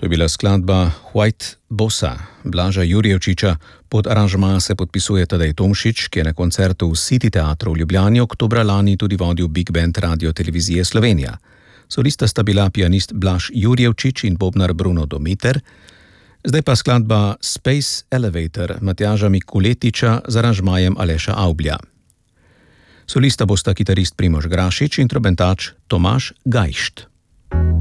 je bila skladba White Bossa Blaža Jurjevčiča. Pod aranžma se podpisuje Tadej Tomšič, ki je na koncertu v City teatru v Ljubljani oktobra lani tudi vodil Big Band Radio Televizije Slovenija. Solista sta bila pianist Blaž Jurjevčič in bobnar Bruno Dometer. Zdaj pa skladba Space Elevator Matjaža Mikuletiča z aranžmajem Aleša Avblja. Solista bosta kitarist Primož Grašič in trobentač Tomaž Gajšt.